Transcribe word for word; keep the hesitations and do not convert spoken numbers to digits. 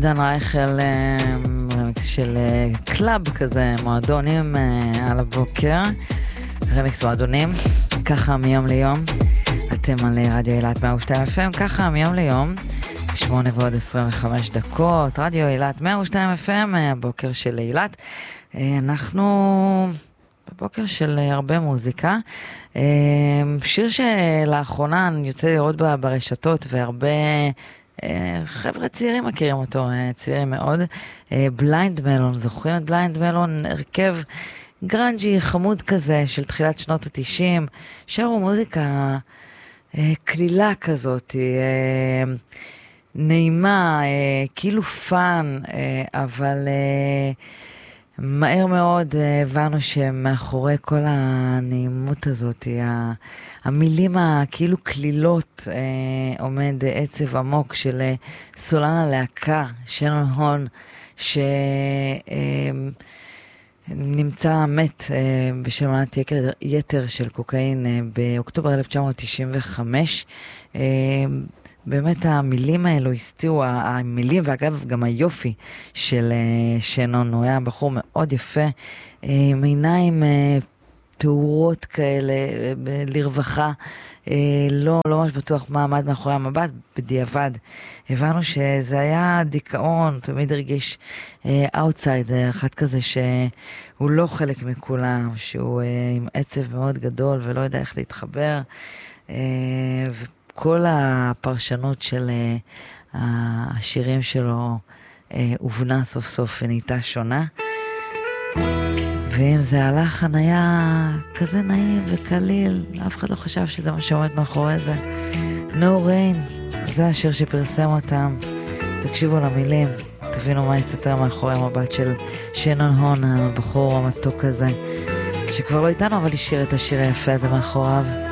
עידן רייכל, רמיקס של קלאב כזה, מועדונים על הבוקר, רמיקס מועדונים, ככה מיום ליום, אתם על רדיו אילת מאה ושתיים אף אם, ככה מיום ליום, שמונה ועוד עשרים וחמש דקות, רדיו אילת מאה ושתיים אף אם, הבוקר של אילת, אנחנו בבוקר של הרבה מוזיקה, שיר שלאחרונה אני יוצא לראות ברשתות והרבה חבר'ה צעירים מכירים אותו, צעירים מאוד, בליינד מלון, זוכרים את בליינד מלון? הרכב גרנג'י חמוד כזה של תחילת שנות התשעים, שרו מוזיקה כלילה כזאת, נעימה, כאילו פאן, אבל מהר מאוד הבנו שמאחורי כל הנעימות הזאת, המילים הכאילו כלילות, עומד עצב עמוק של סולן הלהקה, שנון הון, שנמצא מת בשל מנת יתר של קוקאין באוקטובר אלף תשע מאות תשעים וחמש. באמת המילים האלו הסתירו, המילים ואגב גם היופי של שנון, הוא היה בחור מאוד יפה, עם עיניים פעורות כאלה לרווחה, לא, לא ממש בטוח מה עמד מאחורי המבט, בדיעבד הבנו שזה היה דיכאון, תמיד הרגיש אאוטסיידר, אחד כזה שהוא לא חלק מכולם, שהוא עם עצב מאוד גדול ולא יודע איך להתחבר, ו כל הפרשנות של uh, השירים שלו uh, הובנה סוף סוף ונהייתה שונה. ואם זה הלחן היה כזה נעים וקליל, אף אחד לא חשב שזה מה שעומד מאחורי זה. No Rain, זה השיר שפרסם אותם. תקשיבו למילים, תבינו מה יסתתר מאחורי המבט של שנון הון, הבחור המתוק הזה, שכבר לא איתנו, אבל השאיר את השיר היפה הזה מאחוריו.